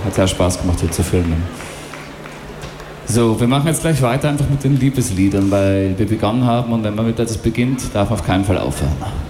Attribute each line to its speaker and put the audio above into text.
Speaker 1: Hat sehr Spaß gemacht, hier zu filmen. So, wir machen jetzt gleich weiter einfach mit den Liebesliedern, weil wir begonnen haben und wenn man mit etwas beginnt, darf man auf keinen Fall aufhören.